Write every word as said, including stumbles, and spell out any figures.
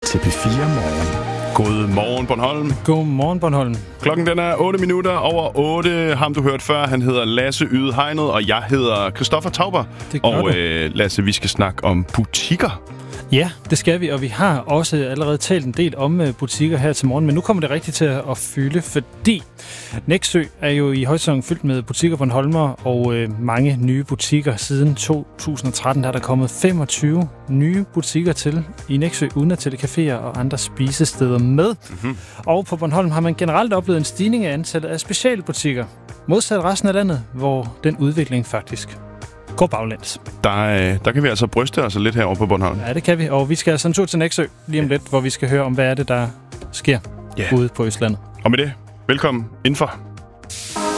til P fire Morgen. God morgen, Bornholm. God morgen, Bornholm. Klokken den er otte minutter over otte. Ham du hørt før, han hedder Lasse Yde Hegnet, og jeg hedder Christoffer Tauber. Og øh, Lasse, vi skal snakke om butikker. Ja, det skal vi, og vi har også allerede talt en del om butikker her til morgen, men nu kommer det rigtigt til at fylde, fordi Nexø er jo i højsæsonen fyldt med butikker på Bornholmer, og øh, mange nye butikker. Siden to tusind og tretten der er der kommet femogtyve nye butikker til i Nexø, uden at til caféer og andre spisesteder med. Mm-hmm. Og på Bornholm har man generelt oplevet en stigning af antallet af specialbutikker, modsat resten af landet, hvor den udvikling faktisk går baglæns. Der, der kan vi altså bryste os lidt herovre på Bornholm. Ja, det kan vi. Og vi skal altså en tur til Nexø lige om lidt, hvor vi skal høre om, hvad er det, der sker yeah. ude på Østlandet. Og med det, velkommen indenfor.